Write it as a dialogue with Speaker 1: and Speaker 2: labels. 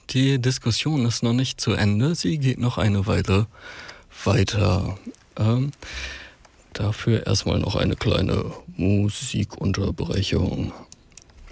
Speaker 1: die Diskussion ist noch nicht zu Ende. Sie geht noch eine Weile weiter. Dafür erstmal noch eine kleine Musikunterbrechung.